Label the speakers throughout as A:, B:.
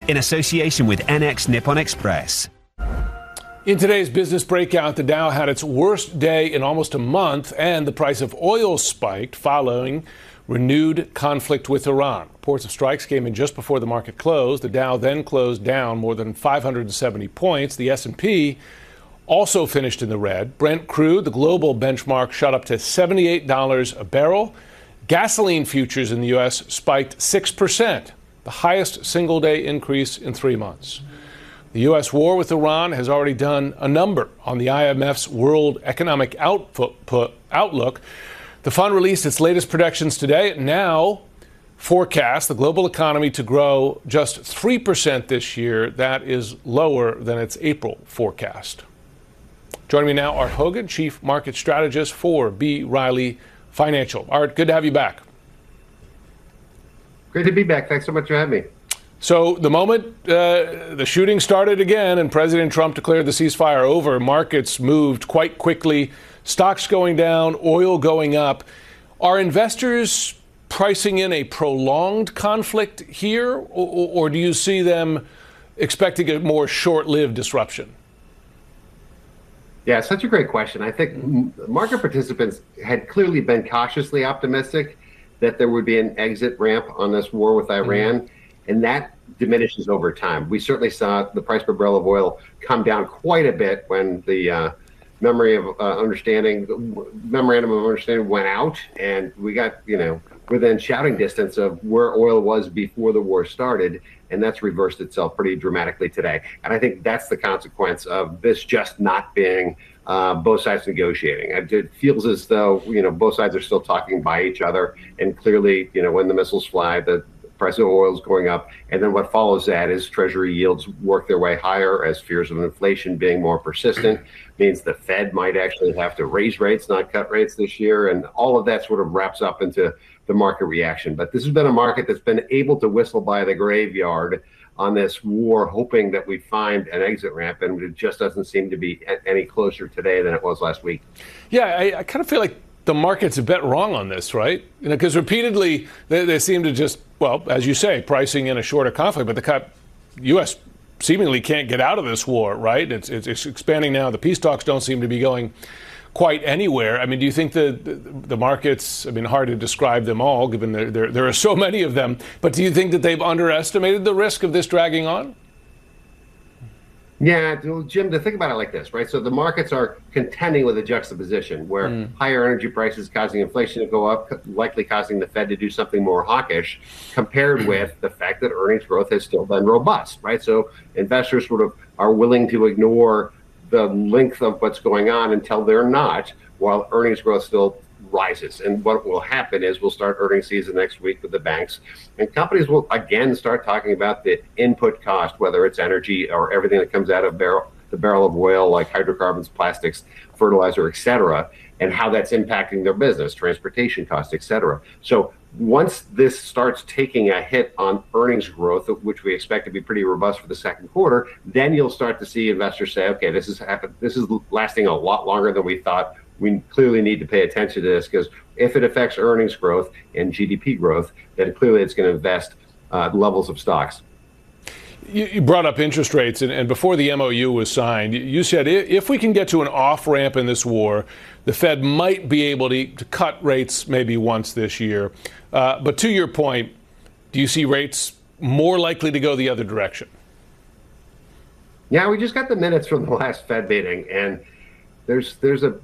A: in association with NX Nippon Express.
B: In today's business breakout, the Dow had its worst day in almost a month, and the price of oil spiked following renewed conflict with Iran. Reports of strikes came in just before the market closed. The Dow then closed down more than 570 points. The S&P also finished in the red. Brent crude, the global benchmark, shot up to $78 a barrel. Gasoline futures in the U.S. spiked 6%, the highest single-day increase in 3 months. The U.S. war with Iran has already done a number on the IMF's World Economic Outlook. The fund released its latest projections today. It now forecasts the global economy to grow just 3% this year. That is lower than its April forecast. Joining me now, Art Hogan, Chief Market Strategist for B. Riley Financial. Art, good to have you back.
C: Great to be back. Thanks so much for having me.
B: So the moment the shooting started again and President Trump declared the ceasefire over, markets moved quite quickly, stocks going down, oil going up. Are investors pricing in a prolonged conflict here, or do you see them expecting a more short-lived disruption?
C: Yeah, such a great question. I think market participants had clearly been cautiously optimistic that there would be an exit ramp on this war with Iran, and that diminishes over time. We certainly saw the price per barrel of oil come down quite a bit when the memorandum of understanding went out, and we got, within shouting distance of where oil was before the war started, and that's reversed itself pretty dramatically today. And I think that's the consequence of this just not being both sides negotiating. It feels as though, both sides are still talking by each other, and clearly, when the missiles fly, the price of oil is going up, and then what follows that is Treasury yields work their way higher as fears of inflation being more persistent means the Fed might actually have to raise rates, not cut rates this year, and all of that sort of wraps up into the market reaction. But this has been a market that's been able to whistle by the graveyard on this war, hoping that we find an exit ramp, and it just doesn't seem to be any closer today than it was last week.
B: Yeah, I kind of feel like the market's a bit wrong on this, right? Because repeatedly they seem to just, well, as you say, pricing in a shorter conflict, but the U.S. seemingly can't get out of this war, right? It's expanding now. The peace talks don't seem to be going quite anywhere. I mean, do you think the markets, hard to describe them all, given there are so many of them, but do you think that they've underestimated the risk of this dragging on?
C: Yeah, Jim, to think about it like this, right? So the markets are contending with a juxtaposition where higher energy prices causing inflation to go up, likely causing the Fed to do something more hawkish, compared with the fact that earnings growth has still been robust, right? So investors sort of are willing to ignore the length of what's going on until they're not, while earnings growth still rises. And what will happen is we'll start earnings season next week with the banks, and companies will again start talking about the input cost, whether it's energy or everything that comes out of the barrel of oil, like hydrocarbons, plastics, fertilizer, et cetera, and how that's impacting their business, transportation costs, et cetera. So once this starts taking a hit on earnings growth, which we expect to be pretty robust for the second quarter, then you'll start to see investors say, okay, this is lasting a lot longer than we thought. We clearly need to pay attention to this, because if it affects earnings growth and GDP growth, then clearly it's going to invest levels of stocks.
B: You brought up interest rates, and before the MOU was signed, you said if we can get to an off-ramp in this war, the Fed might be able to cut rates maybe once this year. But to your point, do you see rates more likely to go the other direction?
C: Yeah, we just got the minutes from the last Fed meeting, and there's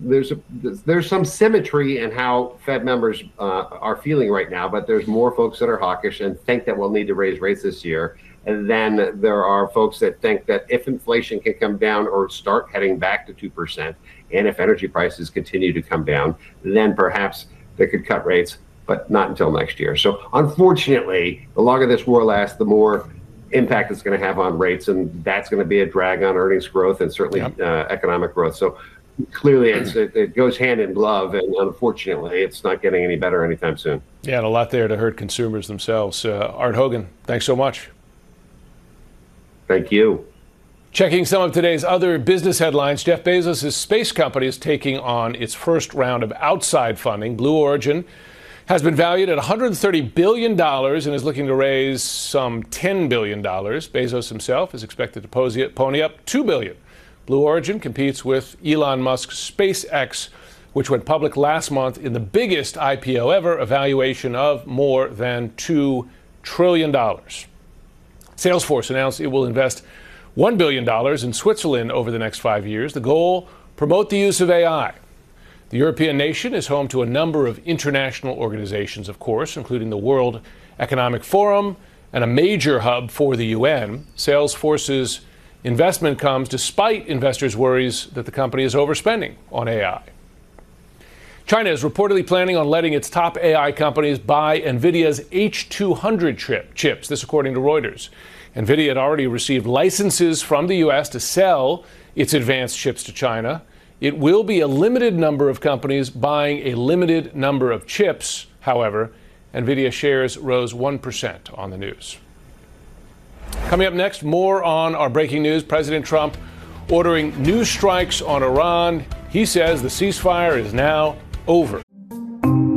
C: some symmetry in how Fed members are feeling right now, but there's more folks that are hawkish and think that we'll need to raise rates this year. And then there are folks that think that if inflation can come down or start heading back to 2%, and if energy prices continue to come down, then perhaps they could cut rates, but not until next year. So unfortunately, the longer this war lasts, the more impact it's going to have on rates, and that's going to be a drag on earnings growth and certainly economic growth. So clearly it goes hand in glove, and unfortunately it's not getting any better anytime soon.
B: Yeah, and a lot there to hurt consumers themselves. Art Hogan, thanks so much.
C: Thank you.
B: Checking some of today's other business headlines, Jeff Bezos' space company is taking on its first round of outside funding. Blue Origin has been valued at $130 billion and is looking to raise some $10 billion. Bezos himself is expected to pony up $2 billion. Blue Origin competes with Elon Musk's SpaceX, which went public last month in the biggest IPO ever, a valuation of more than $2 trillion. Salesforce announced it will invest $1 billion in Switzerland over the next 5 years. The goal, promote the use of AI. The European nation is home to a number of international organizations, of course, including the World Economic Forum and a major hub for the UN. Salesforce's investment comes despite investors' worries that the company is overspending on AI. China is reportedly planning on letting its top AI companies buy NVIDIA's H200 chips, this according to Reuters. NVIDIA had already received licenses from the U.S. to sell its advanced chips to China. It will be a limited number of companies buying a limited number of chips. However, NVIDIA shares rose 1% on the news. Coming up next, more on our breaking news. President Trump ordering new strikes on Iran. He says the ceasefire is now over.